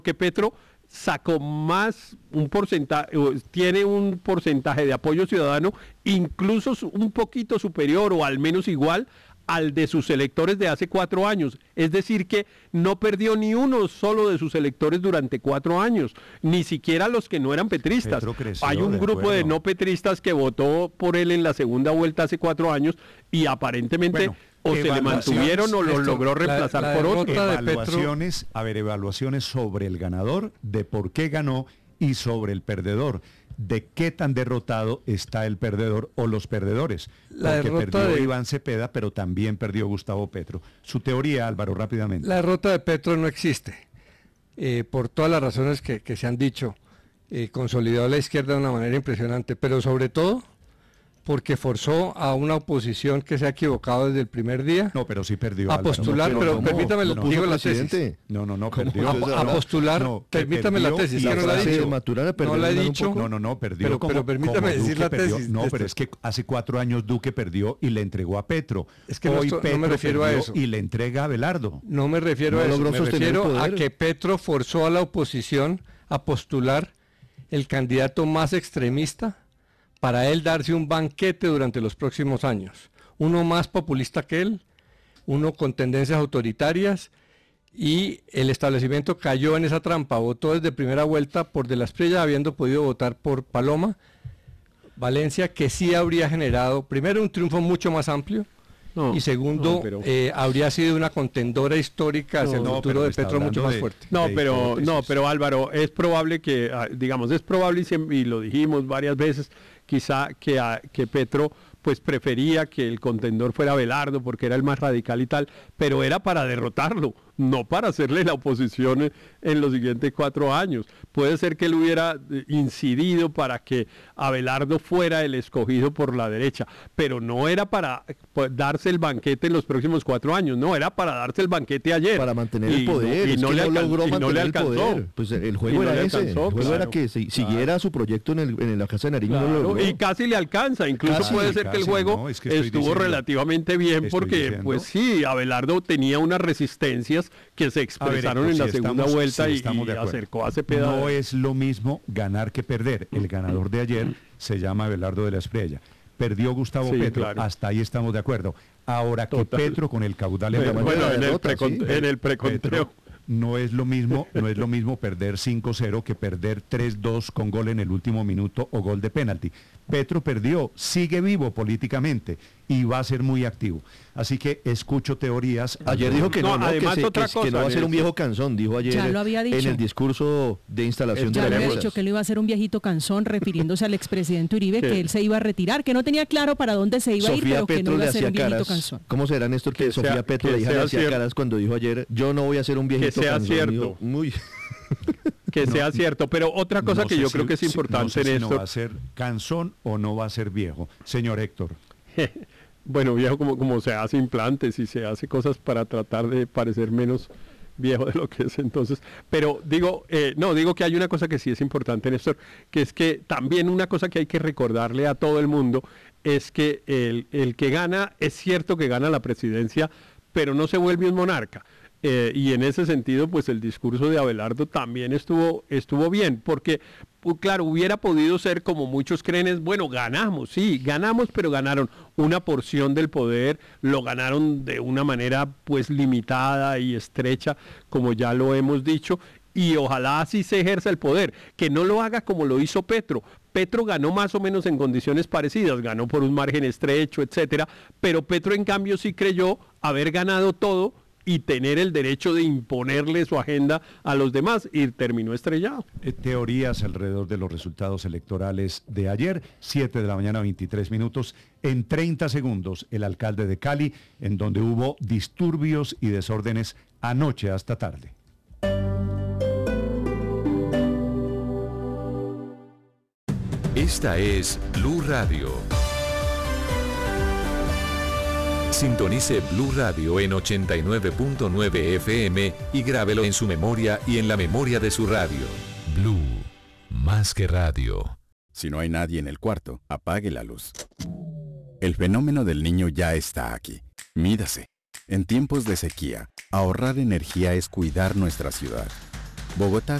que Petro sacó más un porcentaje, tiene un porcentaje de apoyo ciudadano incluso un poquito superior o al menos igual al de sus electores de hace 4 años. Es decir, que no perdió ni uno solo de sus electores durante 4 años, ni siquiera los que no eran petristas. Hay un grupo de no petristas que votó por él en la segunda vuelta hace 4 años y aparentemente o se le mantuvieron o los logró reemplazar por otro. Evaluaciones sobre el ganador, de por qué ganó, y sobre el perdedor, de qué tan derrotado está el perdedor o los perdedores. Porque perdió Iván Cepeda, pero también perdió Gustavo Petro. Su teoría, Álvaro, rápidamente. La derrota de Petro no existe, por todas las razones que se han dicho. Consolidó a la izquierda de una manera impresionante, pero sobre todo porque forzó a una oposición que se ha equivocado desde el primer día. No, pero sí perdió. A postular, pero permítame, digo la tesis. No, perdió. A postular, permítame la tesis, que no la he dicho. No la he dicho. No, perdió. Pero permítame decir la tesis. No, pero es que hace 4 años Duque perdió y le entregó a Petro. Es que hoy Petro no me refiero a eso. Y le entrega a Abelardo. No me refiero a eso, me refiero a que Petro forzó a la oposición a postular el candidato más extremista para él darse un banquete durante los próximos años. Uno más populista que él, uno con tendencias autoritarias, y el establecimiento cayó en esa trampa. Votó desde primera vuelta por De la Espriella, habiendo podido votar por Paloma Valencia, que sí habría generado, primero, un triunfo mucho más amplio, y segundo, habría sido una contendora histórica hacia el futuro de Petro mucho más fuerte. Pero Álvaro, es probable que, es probable, y lo dijimos varias veces, quizá que Petro pues prefería que el contendor fuera Abelardo porque era el más radical y tal, pero era para derrotarlo, no para hacerle la oposición en los siguientes 4 años. Puede ser que él hubiera incidido para que Abelardo fuera el escogido por la derecha, pero no era para darse el banquete en los próximos 4 años, no, era para darse el banquete ayer. Para mantener el poder, y no le logró mantener el poder. Pues el juego era ese, el juego era que siguiera su proyecto en la Casa de Nariño. Y casi le alcanza, incluso puede ser que el juego estuvo relativamente bien, porque pues sí, Abelardo tenía unas resistencias que se expresaron en la segunda vuelta y acercó a Cepeda. No es lo mismo ganar que perder. El ganador de ayer se llama Abelardo de la Espriella. Perdió Gustavo Petro, hasta ahí estamos de acuerdo. Ahora que Petro con el caudal en el preconteo. No es lo mismo perder 5-0 que perder 3-2 con gol en el último minuto o gol de penalti. Petro perdió, sigue vivo políticamente y va a ser muy activo. Así que escucho teorías. Ayer dijo que no va a ser un viejo cansón, dijo ayer en el discurso de instalación de la había dicho que él iba a ser un viejito cansón, refiriéndose al expresidente Uribe, que él se iba a retirar, que no tenía claro para dónde se iba a ir, pero que no iba a ser un viejito cansón. ¿Cómo será, Néstor, que Sofía Petro le hacía caras cuando dijo ayer, yo no voy a ser un viejito cansón? Que sea cierto. Que sea cierto, pero otra cosa que yo creo que es importante, Néstor. ¿No va a ser cansón o no va a ser viejo? Señor Héctor. Bueno, viejo como se hace implantes y se hace cosas para tratar de parecer menos viejo de lo que es entonces. Pero digo que hay una cosa que sí es importante, Néstor, que es que también una cosa que hay que recordarle a todo el mundo es que el que gana, es cierto que gana la presidencia, pero no se vuelve un monarca. Y en ese sentido, pues el discurso de Abelardo también estuvo bien, porque, claro, hubiera podido ser como muchos creen, bueno, ganamos, pero ganaron una porción del poder, lo ganaron de una manera pues limitada y estrecha, como ya lo hemos dicho, y ojalá así se ejerza el poder, que no lo haga como lo hizo Petro. Petro ganó más o menos en condiciones parecidas, ganó por un margen estrecho, etcétera, pero Petro en cambio sí creyó haber ganado todo y tener el derecho de imponerle su agenda a los demás, y terminó estrellado. Teorías alrededor de los resultados electorales de ayer, 7 de la mañana, 23 minutos. En 30 segundos, el alcalde de Cali, en donde hubo disturbios y desórdenes anoche hasta tarde. Esta es Blue Radio. Sintonice Blue Radio en 89.9 FM y grábelo en su memoria y en la memoria de su radio. Blue, más que radio. Si no hay nadie en el cuarto, apague la luz. El fenómeno del niño ya está aquí. Mídase. En tiempos de sequía, ahorrar energía es cuidar nuestra ciudad. Bogotá